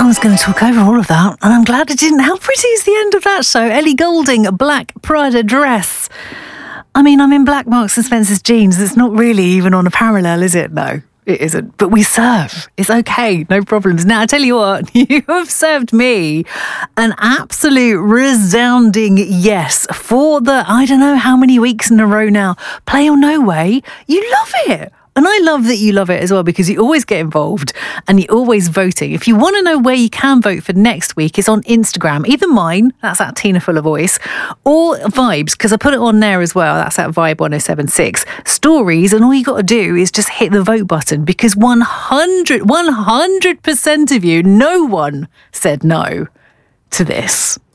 I was going to talk over all of that, and I'm glad I didn't. How pretty is the end of that show? Ellie Goulding, a black Prada dress. I mean, I'm in black Marks and Spencer's jeans. It's not really even on a parallel, is it? No, it isn't. But we serve. It's okay. No problems. Now, I tell you what, you have served me an absolute resounding yes for the, I don't know how many weeks in a row now. Play or No Way. You love it. And I love that you love it as well, because you always get involved and you're always voting. If you want to know where you can vote for next week, it's on Instagram. Either mine, that's at Tina Fuller Voice, or Vibes, because I put it on there as well. That's at Vibe 1076. Stories, and all you got to do is just hit the vote button, because 100% of you, no one said no to this.